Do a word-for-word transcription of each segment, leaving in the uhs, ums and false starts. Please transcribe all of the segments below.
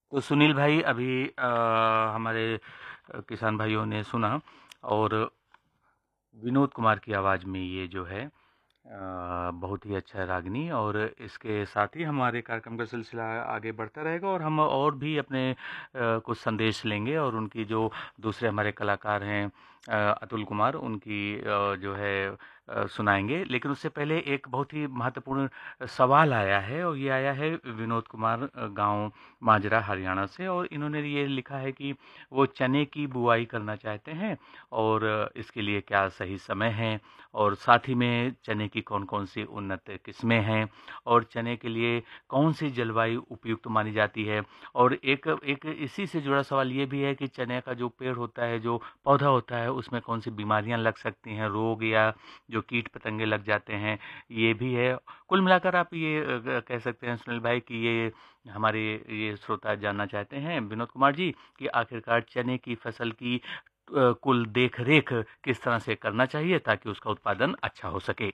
तो सुनील भाई अभी अ, हमारे अ, किसान भाइयों ने सुना और विनोद कुमार की आवाज़ में ये जो है अ, बहुत ही अच्छा है रागनी। और इसके साथ ही हमारे कार्यक्रम का सिलसिला आगे बढ़ता रहेगा और हम और भी अपने अ, कुछ संदेश लेंगे और उनकी जो दूसरे हमारे कलाकार हैं अ, अतुल कुमार उनकी अ, जो है अ, सुनाएंगे। लेकिन उससे पहले एक बहुत ही महत्वपूर्ण सवाल आया है और ये आया है विनोद कुमार अ, गांव माजरा हरियाणा से। और इन्होंने ये लिखा है कि वो चने की बुआई करना चाहते हैं और इसके लिए क्या सही समय है और साथ ही में चने की कौन-कौन सी उन्नत किस्में हैं और चने के लिए कौन सी जलवायु उपयुक्त मानी जाती है। और एक एक इसी से जुड़ा सवाल ये भी है कि चने का जो पेड़ होता है, जो पौधा होता है, उसमें कौन सी बीमारियां लग सकती हैं, रोग या जो कीट पतंगे लग जाते हैं, ये भी है। कुल मिलाकर आप ये अ, कह सकते हैं सुनील भाई कि ये हमारे ये श्रोता जानना चाहते हैं विनोद कुमार जी कि आखिरकार चने की फसल की अ, कुल देख-रेख किस तरह से करना चाहिए ताकि उसका उत्पादन अच्छा हो सके?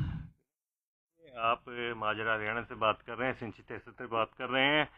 आप माजरा हरियाणा से बात कर रहे हैं, सिंचित से बात कर रहे हैं।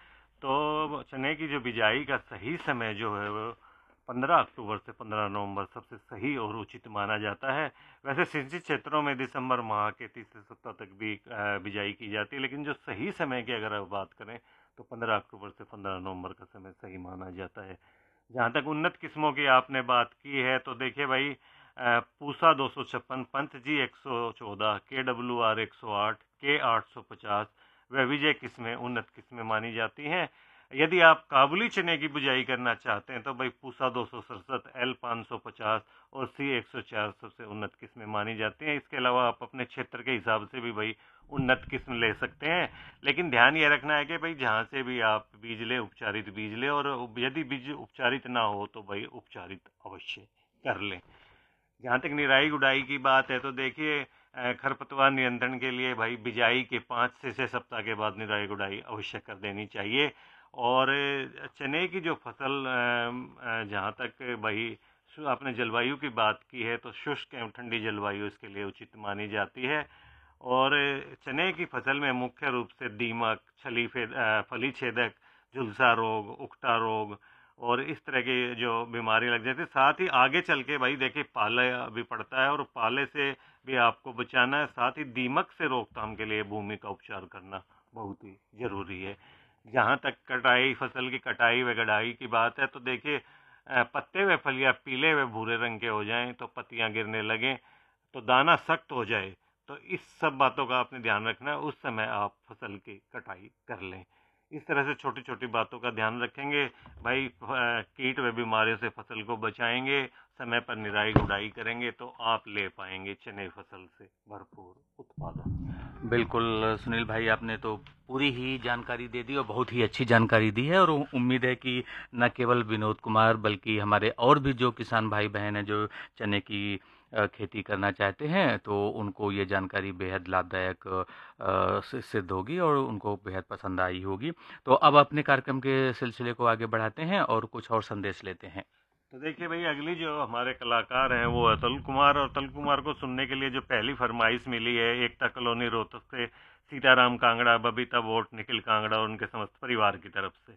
तो चने की जो बिजाई का सही समय जो है वो पंद्रह अक्टूबर से पंद्रह नवंबर सबसे सही और उचित माना जाता है। वैसे सिंचित क्षेत्रों में दिसंबर माह के तीसरे सप्ताह तक भी अ, बिजाई की जाती है, लेकिन जो सही समय की अगर आप बात करें तो पंद्रह अक्टूबर से पंद्रह नवंबर का समय सही माना जाता है। जहाँ तक उन्नत किस्मों की आपने बात की है तो देखिए भाई, अ, पूसा दो सौ छप्पन, पंत जी एक सौ चौदह, के डब्ल्यू आर एक सौ आठ, के आठ सौ पचास व विजय किस्में उन्नत किस्में मानी जाती हैं। यदि आप काबुली चने की बुआई करना चाहते हैं तो भाई पूसा दो सौ सड़सठ, एल पाँच सौ पचास और सी एक सौ चार सबसे उन्नत किस्में मानी जाती हैं। इसके अलावा आप अपने क्षेत्र के हिसाब से भी भाई उन्नत किस्म ले सकते हैं। लेकिन ध्यान ये रखना है कि भाई जहाँ से भी आप बीज ले, उपचारित बीज ले, और यदि बीज उपचारित ना हो तो भाई उपचारित अवश्य कर लें। जहाँ तक निराई गुड़ाई की बात है तो देखिए, अ, खरपतवार नियंत्रण के लिए भाई बिजाई के पाँच से छः सप्ताह के बाद निराई गुड़ाई अवश्य कर देनी चाहिए। और अ, चने की जो फसल, अ, अ, जहाँ तक भाई सु- आपने जलवायु की बात की है तो शुष्क एवं ठंडी जलवायु इसके लिए उचित मानी जाती है। और चने की फसल में मुख्य रूप से दीमक, छली फे- अ, फली छेदक, झुलसा रोग, उकटा रोग और इस तरह की जो बीमारी लग जाती है। साथ ही आगे चल के भाई देखिए पाले भी पड़ता है और पाले से भी आपको बचाना है। साथ ही दीमक से रोकथाम के लिए भूमि का उपचार करना बहुत ही जरूरी है। जहाँ तक कटाई, फसल की कटाई व गड़ाई की बात है तो देखिए, अ, पत्ते व फलियां पीले व भूरे रंग के हो जाएं तो पत्तियां गिरने लगें तो दाना सख्त हो जाए, तो इस सब बातों का आपने ध्यान रखना है, उस समय आप फसल की कटाई कर लें। इस तरह से छोटी छोटी बातों का ध्यान रखेंगे भाई, कीट व बीमारियों से फसल को बचाएंगे, समय पर निराई गुड़ाई करेंगे तो आप ले पाएंगे चने फसल से भरपूर उत्पादन। बिल्कुल सुनील भाई आपने तो पूरी ही जानकारी दे दी और बहुत ही अच्छी जानकारी दी है। और उ- उम्मीद है कि न केवल विनोद कुमार बल्कि हमारे और भी जो किसान भाई बहन हैं जो चने की अ, खेती करना चाहते हैं तो उनको ये जानकारी बेहद लाभदायक अ, सि- सिद्ध होगी और उनको बेहद पसंद आई होगी। तो अब अपने कार्यक्रम के सिलसिले को आगे बढ़ाते हैं और कुछ और संदेश लेते हैं। तो देखिए भाई, अगली जो हमारे कलाकार हैं वो अतुल कुमार, और अतुल कुमार को सुनने के लिए जो पहली फरमाइश मिली है एकता कॉलोनी रोहतक से सीताराम कांगड़ा, बबीता वोट, निखिल कांगड़ा और उनके समस्त परिवार की तरफ से।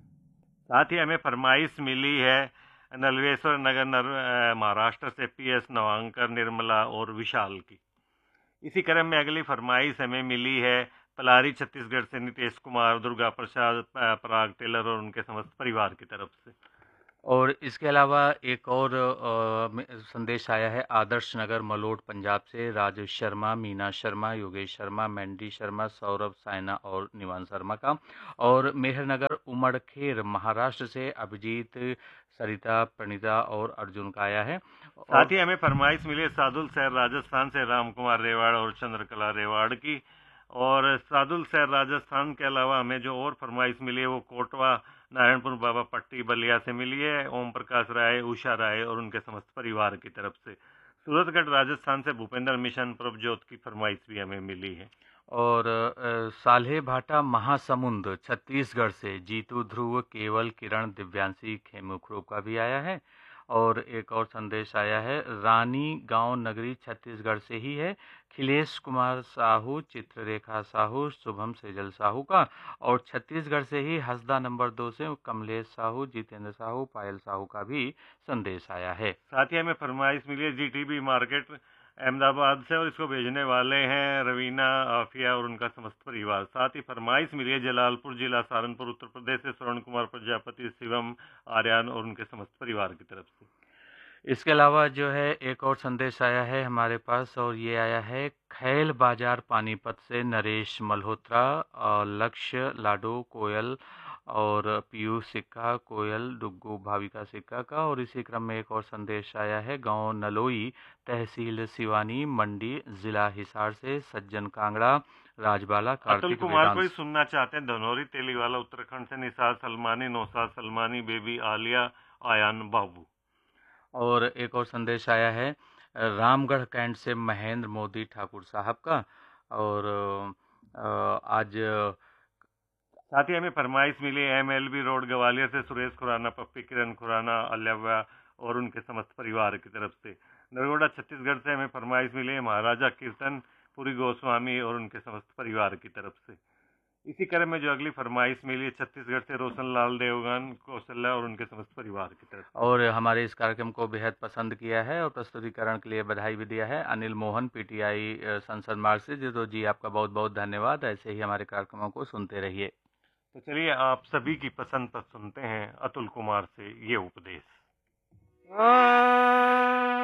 साथ ही हमें फरमाइश मिली है नलवेश्वर नगर नर, अ, महाराष्ट्र से पी एस नवांकर, निर्मला और विशाल की। इसी क्रम में अगली फरमाइश हमें मिली है पलारी छत्तीसगढ़ से नितेश कुमार, दुर्गा प्रसाद, अ, पराग टेलर और उनके समस्त परिवार की तरफ से। और इसके अलावा एक और अ, में- संदेश आया है आदर्श नगर मलोट पंजाब से राजेश शर्मा, मीना शर्मा, योगेश शर्मा, मैंडी शर्मा, सौरभ सायना और निवान शर्मा का। और मेहरनगर उमड़खेर महाराष्ट्र से अभिजीत, सरिता, प्रणीता और अर्जुन का आया है। साथ और ही हमें फरमाइश मिली है सादुल शहर राजस्थान से राम कुमार रेवाड़ और चंद्रकला रेवाड़ की। और सादुल शहर राजस्थान के अलावा हमें जो और फरमाइश मिली है वो कोटवा नारायणपुर बाबा पट्टी बलिया से मिली है, ओम प्रकाश राय, उषा राय और उनके समस्त परिवार की तरफ से। सूरतगढ़ राजस्थान से भूपेंद्र मिशन प्रभजोत की फरमाइश भी हमें मिली है। और अ, साल्हे भाटा महासमुंद छत्तीसगढ़ से जीतू, ध्रुव, केवल, किरण, दिव्यांशी, खेमुखरू का भी आया है। और एक और संदेश आया है, रानी गांव नगरी छत्तीसगढ़ से ही है, खिलेश कुमार साहू, चित्ररेखा साहू, शुभम सेजल साहू का, और छत्तीसगढ़ से ही हसदा नंबर दो से कमलेश साहू, जितेंद्र साहू, पायल साहू का भी संदेश आया है। साथ ही हमें फरमाइश मिली है जीटीबी मार्केट अहमदाबाद से, और इसको भेजने वाले हैं रवीना, आफिया और उनका समस्त परिवार। साथ ही फरमाइश मिली है जलालपुर जिला सहारनपुर उत्तर प्रदेश से श्रवण कुमार प्रजापति, शिवम, आर्यन और उनके समस्त परिवार की तरफ से। इसके अलावा जो है एक और संदेश आया है हमारे पास, और ये आया है खैल बाजार पानीपत से नरेश मल्होत्रा, और लक्ष्य, लाडो, कोयल और पीयूष सिक्का, कोयल, डुग्गू, भाविका सिक्का का। और इसी क्रम में एक और संदेश आया है गांव नलोई, तहसील सिवानी, मंडी, जिला हिसार से सज्जन कांगड़ा, राजबाला, अतुल कार्तिक कुमार को ही वेदांश। सुनना चाहते हैं धनौरी तेलीवाला उत्तराखंड से निसार सलमानी, नौसाद सलमानी, बेबी आलिया, आयान बाबू। और एक और संदेश आया है रामगढ़ कैंट से महेंद्र मोदी ठाकुर साहब का। और अ, आज साथ ही हमें फरमाइश मिली एमएलबी रोड ग्वालियर से सुरेश खुराना, पप्पी, किरण खुराना, अल्यव्या और उनके समस्त परिवार की तरफ से। नरगोड़ा छत्तीसगढ़ से हमें फरमाइश मिली है महाराजा कीर्तन पुरी गोस्वामी और उनके समस्त परिवार की तरफ से। इसी क्रम में जो अगली फरमाइश मिली है छत्तीसगढ़ से रोशन लाल देवगन, कौशल्या और उनके समस्त परिवार की तरफ से। और हमारे इस कार्यक्रम को बेहद पसंद किया है और प्रस्तुतिकरण के लिए बधाई भी दिया है अनिल मोहन, पीटीआई अ, संसद मार्ग से। जी तो जी आपका बहुत बहुत धन्यवाद। ऐसे ही हमारे कार्यक्रमों को सुनते रहिए। तो चलिए आप सभी की पसंद पर सुनते हैं अतुल कुमार से ये उपदेश।